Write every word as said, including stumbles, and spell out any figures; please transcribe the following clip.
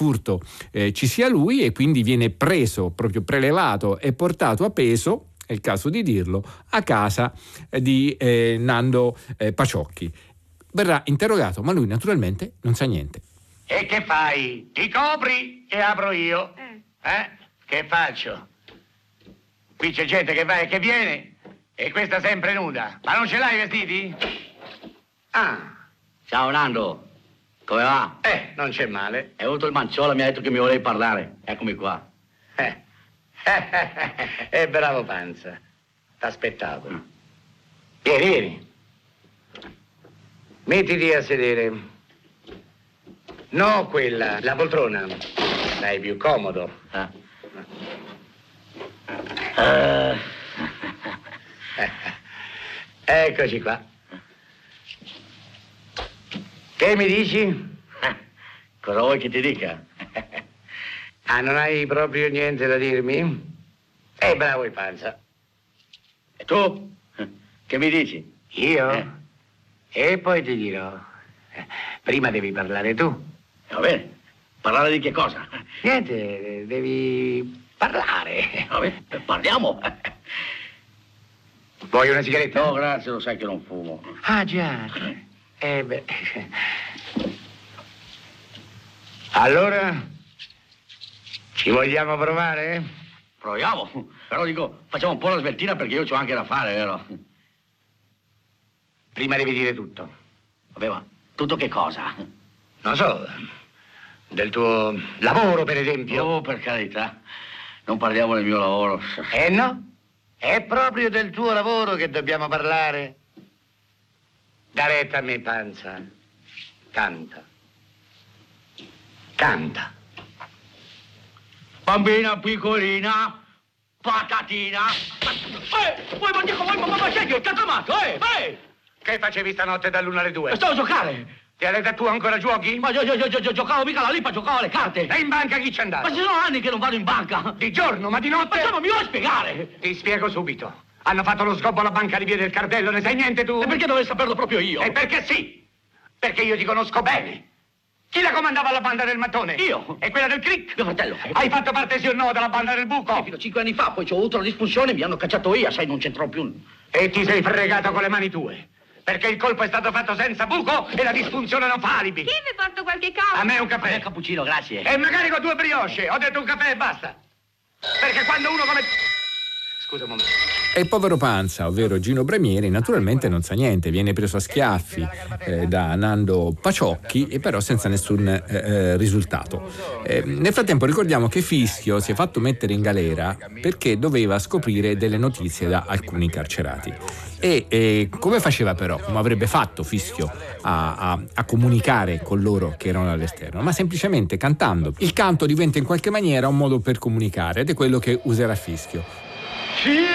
furto eh, ci sia lui, e quindi viene preso, proprio prelevato e portato a peso, è il caso di dirlo, a casa di eh, Nando eh, Paciocchi. Verrà interrogato, ma lui naturalmente non sa niente. E che fai? Ti copri e apro io? Eh. Eh? Che faccio? Qui c'è gente che va e che viene, e questa sempre nuda. Ma non ce l'hai i vestiti? Ah. Ciao Nando, come va? Eh, non c'è male. È venuto il Manciola, mi ha detto che mi volevi parlare. Eccomi qua. Eh. Eh, bravo Panza. T'aspettavo. Mm. Vieni, vieni. Mettiti a sedere. No, quella, la poltrona. Dai, più comodo. Eh. Uh. Eccoci qua. Che mi dici? Cosa vuoi che ti dica? Ah, non hai proprio niente da dirmi? Eh, bravo il Panza. E tu? Che mi dici? Io? Eh. E poi ti dirò. Prima devi parlare tu. Va bene. Parlare di che cosa? Niente, devi parlare. Va bene, parliamo. Vuoi una sigaretta? No, grazie, lo sai che non fumo. Ah, già. Eh, beh. Allora, ci vogliamo provare? Proviamo. Però dico, facciamo un po' la sveltina perché io c'ho anche da fare, vero? Prima devi dire tutto. Vabbè, ma tutto che cosa? Non so, del tuo lavoro, per esempio. Oh, per carità, non parliamo del mio lavoro. Eh no? È proprio del tuo lavoro che dobbiamo parlare. Da retta a me, Panza. Canta. Canta. Bambina piccolina, patatina. Eh, vuoi ma dico, vuoi ma ma sei che ho catamato, eh, eh! Che facevi stanotte dall'una alle due? Stavo a giocare. Ti hai detto tu ancora giochi? Ma io, io, io, io giocavo mica la lipa, giocavo alle carte. E in banca chi c'è andato? Ma ci sono anni che non vado in banca. Di giorno, ma di notte? Ma insomma, mi vuoi spiegare? Ti spiego subito. Hanno fatto lo scopo alla banca di Via del Cardello, ne sai niente tu? E perché dovrei saperlo proprio io? E perché sì? Perché io ti conosco bene. Chi la comandava la banda del mattone? Io. E quella del crick? Mio fratello. Hai fatto parte sì o no della banda del buco? Eh, fino a cinque anni fa, poi ci ho avuto la disfunzione e mi hanno cacciato via, sai, non c'entrò più. E ti sei fregato con le mani tue. Perché il colpo è stato fatto senza buco e la disfunzione non fa alibi. Chi vi porta qualche caffè? A me un caffè. Eh, cappuccino, grazie. E magari con due brioche. Ho detto un caffè e basta. Perché quando uno come... Scusa un momento. E il povero Panza, ovvero Gino Bramieri, naturalmente non sa niente, viene preso a schiaffi eh, da Nando Paciocchi, e però senza nessun eh, eh, risultato. Eh, nel frattempo ricordiamo che Fischio si è fatto mettere in galera perché doveva scoprire delle notizie da alcuni carcerati. E eh, come faceva però, come avrebbe fatto Fischio a, a, a comunicare con loro che erano all'esterno? Ma semplicemente cantando. Il canto diventa in qualche maniera un modo per comunicare, ed è quello che userà Fischio.